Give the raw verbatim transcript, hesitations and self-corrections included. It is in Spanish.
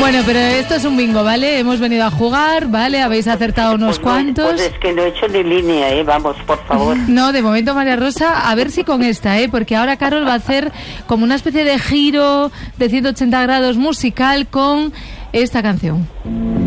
Bueno, pero esto es un bingo, ¿vale? Hemos venido a jugar, ¿vale? Habéis acertado unos pues cuantos. No, pues es que no he hecho ni línea, ¿eh? Vamos, por favor. No, de momento, María Rosa, a ver si con esta, ¿eh? Porque ahora Carol va a hacer como una especie de giro de ciento ochenta grados musical con esta canción.